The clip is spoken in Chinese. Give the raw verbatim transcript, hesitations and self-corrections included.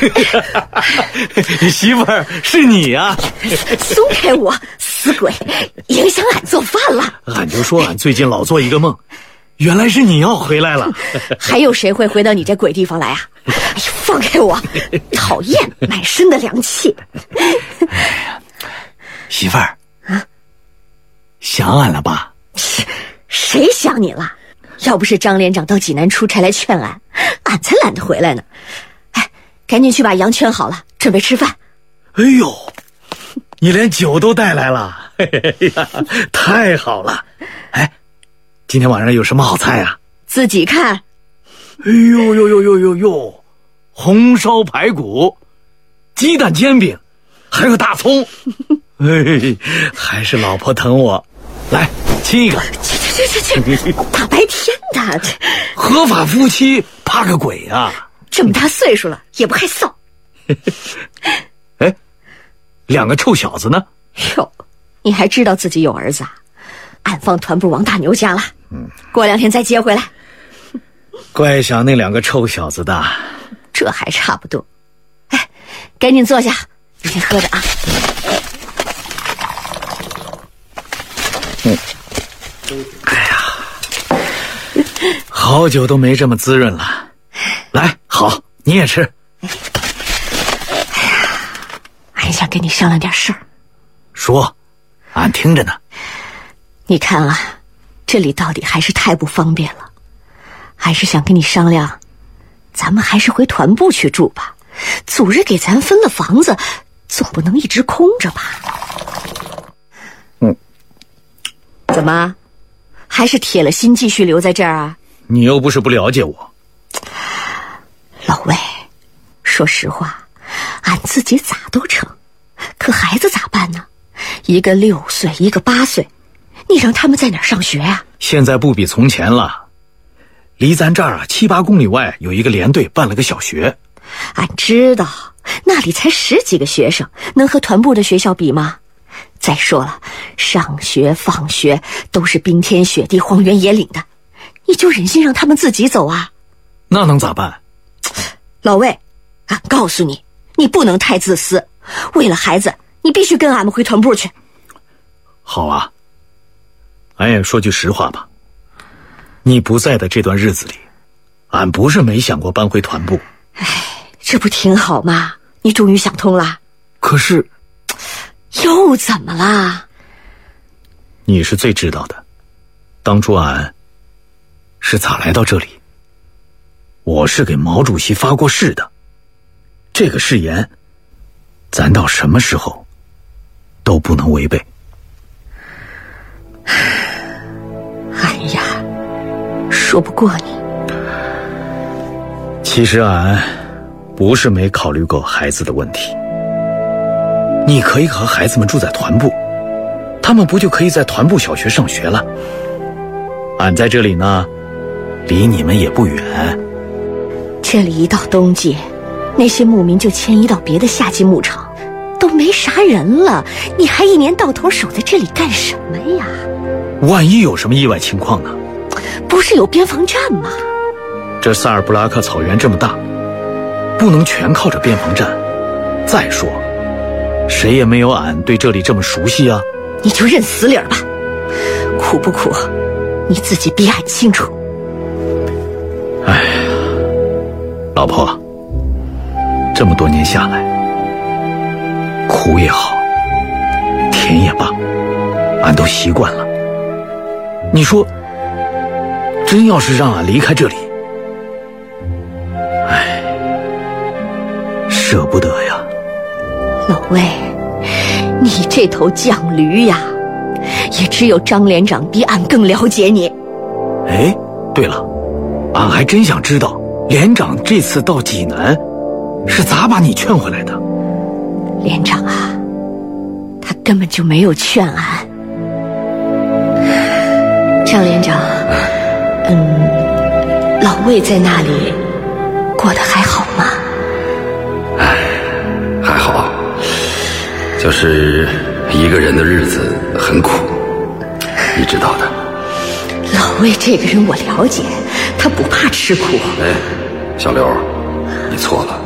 媳妇儿，是你呀、啊！ 松开我，死鬼，影响俺做饭了。 俺就说俺最近老做一个梦，原来是你要回来了。 还有谁会回到你这鬼地方来啊？哎呀，放开我！讨厌，满身的凉气。 哎呀，媳妇儿啊，想俺了吧？ 谁想你了？要不是张连长到济南出差来劝俺，俺才懒得回来呢。哎，赶紧去把羊圈好了，准备吃饭。 哎呦，你连酒都带来了，哎呀，太好了！哎，今天晚上有什么好菜啊？ 自己看。 哎呦呦呦呦呦呦，红烧排骨，鸡蛋煎饼，还有大葱。哎，还是老婆疼我。来，亲一个。 去去去去去！大白天的， 合法夫妻怕个鬼啊！ 这么大岁数了也不害臊。 哎，两个臭小子呢？ 哟，你还知道自己有儿子啊？俺放团部王大牛家了，嗯，过两天再接回来。 怪想那两个臭小子的。 这还差不多。哎，赶紧坐下，你先喝着啊。 嗯，哎呀，好久都没这么滋润了。来，好，你也吃。 哎呀，俺想跟你商量点事儿。 说，俺听着呢。 你看啊，这里到底还是太不方便了，还是想跟你商量，咱们还是回团部去住吧。祖日给咱分了房子，总不能一直空着吧？ 嗯。 怎么，还是铁了心继续留在这儿啊？ 你又不是不了解我。 老魏，说实话，俺自己咋都成，可孩子咋办呢？一个六岁，一个八岁，你让他们在哪儿上学啊？ 现在不比从前了，离咱这儿啊七八公里外有一个连队办了个小学。 俺知道，那里才十几个学生，能和团部的学校比吗？再说了，上学放学都是冰天雪地、荒原野岭的，你就忍心让他们自己走啊？ 那能咋办？ 老魏，俺告诉你，你不能太自私，为了孩子，你必须跟俺们回团部去。 好啊，俺也说句实话吧，你不在的这段日子里，俺不是没想过搬回团部。 哎，这不挺好吗？你终于想通了。 可是又怎么啦？ 你是最知道的，当初俺是咋来到这里。我是给毛主席发过誓的，这个誓言咱到什么时候都不能违背。 哎呀，说不过你。 其实俺不是没考虑过孩子的问题。你可以和孩子们住在团部，他们不就可以在团部小学上学了？俺在这里呢，离你们也不远。 这里一到冬季，那些牧民就迁移到别的夏季牧场，都没啥人了，你还一年到头守在这里干什么呀？ 万一有什么意外情况呢？ 不是有边防站吗？ 这萨尔布拉克草原这么大，不能全靠着边防站。再说谁也没有俺对这里这么熟悉啊。 你就认死理儿吧，苦不苦你自己比俺清楚。 哎呀，老婆，这么多年下来，苦也好，甜也罢，俺都习惯了。你说真要是让俺离开这里，哎，舍不得呀。 老魏，你这头犟驴呀，也只有张连长比俺更了解你。 哎，对了，俺还真想知道连长这次到济南是咋把你劝回来的。 连长啊，他根本就没有劝俺。张连长，嗯，老魏在那里过得还好吗？ 哎，还好，就是一个人的日子很苦，你知道的。 老魏这个人我了解，他不怕吃苦。 哎，小刘，你错了。